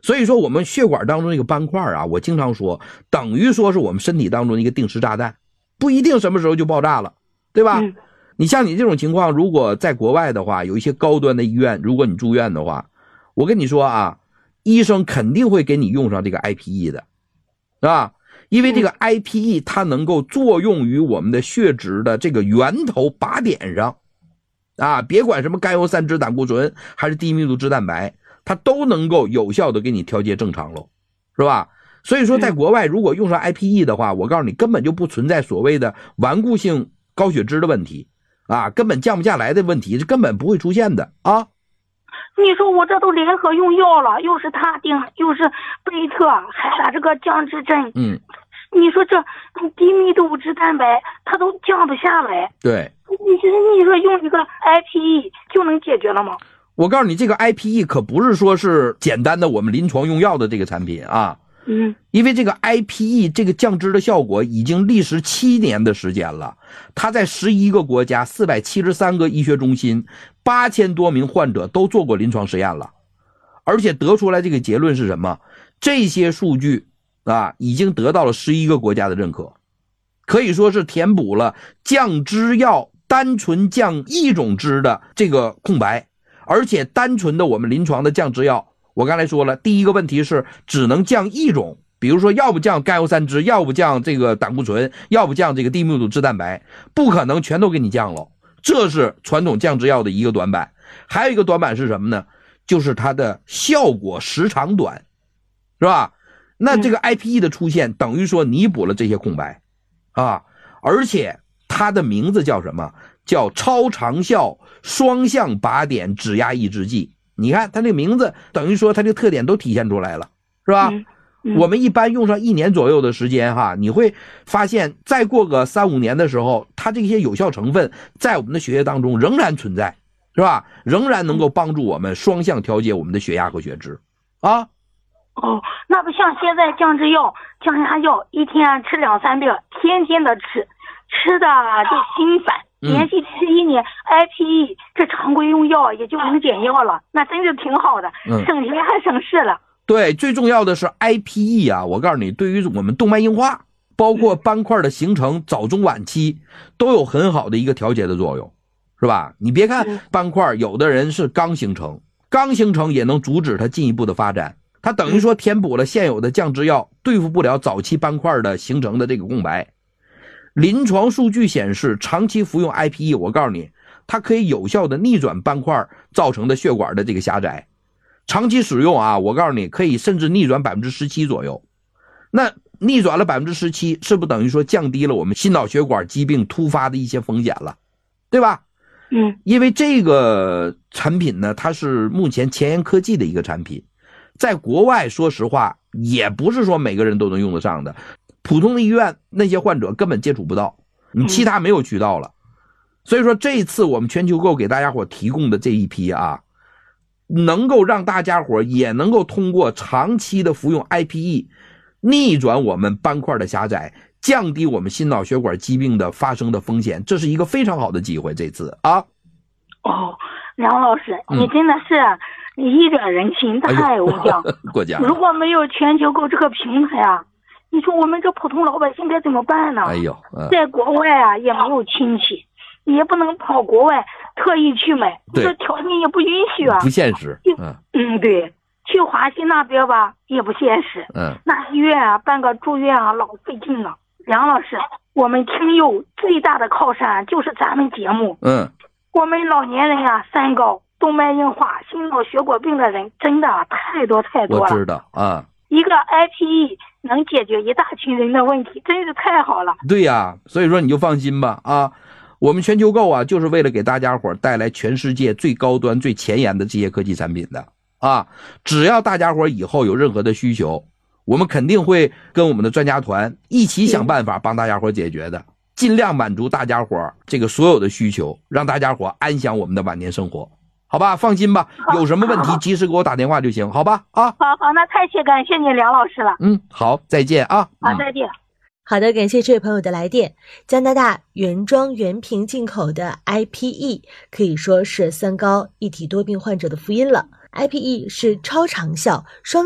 所以说我们血管当中那个斑块啊，我经常说等于说是我们身体当中的一个定时炸弹，不一定什么时候就爆炸了，对吧？你像你这种情况，如果在国外的话，有一些高端的医院，如果你住院的话，我跟你说啊，医生肯定会给你用上这个 IPE 的，啊，因为这个 IPE 它能够作用于我们的血脂的这个源头靶点上，啊，别管什么甘油三酯胆固醇还是低密度脂蛋白，它都能够有效的给你调节正常喽，是吧？所以说在国外如果用上 IPE 的话，我告诉你根本就不存在所谓的顽固性高血脂的问题啊，根本降不下来的问题，这根本不会出现的啊。 你说我这都联合用药了，又是他定，又是贝特，还打这个降脂针，你说这低密度脂蛋白它都降不下来， 对， 你说用一个 IPE 就能解决了吗？ 我告诉你，这个 IPE 可不是说是简单的我们临床用药的这个产品啊，因为这个 IPE 这个降脂的效果已经历时7年的时间了，它在11个国家473个医学中心8000多名患者都做过临床实验了，而且得出来这个结论是什么？这些数据啊已经得到了11个国家的认可，可以说是填补了降脂药单纯降一种脂的这个空白，而且单纯的我们临床的降脂药，我刚才说了，第一个问题是只能降一种，比如说要不降甘油三酯，要不降这个胆固醇，要不降这个低密度脂蛋白，不可能全都给你降了，这是传统降脂药的一个短板。还有一个短板是什么呢？就是它的效果时长短，是吧？那这个 IPE 的出现等于说弥补了这些空白啊，而且它的名字叫什么？叫超长效双向靶点脂压抑制剂。你看它这个名字等于说它这个特点都体现出来了，是吧？我们一般用上1年左右的时间哈，你会发现再过个3-5年的时候，它这些有效成分在我们的血液当中仍然存在，是吧？仍然能够帮助我们双向调节我们的血压和血脂啊。 那不像现在降脂药、降压药一天吃2-3遍，天天的吃的就心烦，连续吃1年 IPE 这常规用药也就能减药了，那真是挺好的，省钱还省事了。 对，最重要的是 IPE 啊，我告诉你，对于我们动脉硬化包括斑块的形成早中晚期都有很好的一个调节的作用，是吧？你别看斑块有的人是刚形成也能阻止它进一步的发展，它等于说填补了现有的降脂药对付不了早期斑块的形成的这个空白。临床数据显示，长期服用 IPE， 我告诉你，它可以有效的逆转斑块造成的血管的这个狭窄。长期使用啊，我告诉你，可以甚至逆转 17% 左右。那逆转了 17%， 是不是等于说降低了我们心脑血管疾病突发的一些风险了，对吧？因为这个产品呢，它是目前前沿科技的一个产品，在国外说实话也不是说每个人都能用得上的，普通的医院那些患者根本接触不到，你其他没有渠道了。所以说这一次我们全球购给大家伙提供的这一批啊，能够让大家伙也能够通过长期的服用 IPE 逆转我们斑块的狭窄，降低我们心脑血管疾病的发生的风险，这是一个非常好的机会。这次啊， 梁老师，你真的是你一者人心，太无疆。 过奖。 如果没有全球购这个平台啊，你说我们这普通老百姓该怎么办呢？在国外啊也没有亲戚，也不能跑国外特意去买，这条件也不允许啊， 不现实。 对，去华西那边吧也不现实。那医院啊办个住院啊老费劲了。梁老师，我们听友最大的靠山就是咱们节目。我们老年人啊三高、动脉硬化、心脑血管病的人真的太多了。 我知道啊。 一个 IPE 能解决一大群人的问题，真是太好了。 对呀，所以说你就放心吧啊。我们全球购啊，就是为了给大家伙带来全世界最高端最前沿的这些科技产品的啊。只要大家伙以后有任何的需求，我们肯定会跟我们的专家团一起想办法帮大家伙解决的，尽量满足大家伙这个所有的需求，让大家伙安享我们的晚年生活，好吧？放心吧，有什么问题及时给我打电话就行，好吧？好， 那太感谢你梁老师了。 好，再见啊。 再见。 好的，感谢这位朋友的来电。加拿大原装原瓶进口的 IPE 可以说是三高一体多病患者的福音了。IPE 是超长效双